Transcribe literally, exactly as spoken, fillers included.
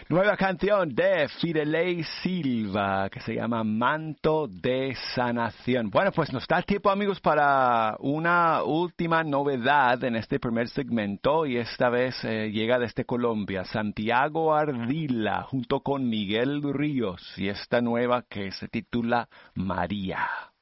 Nueva canción de Fidelei Silva que se llama Manto de Sanación. Bueno, pues nos da tiempo, amigos, para una última novedad en este primer segmento y esta vez eh, llega desde Colombia, Santiago Ardila junto con Miguel Ríos y esta nueva que se titula María.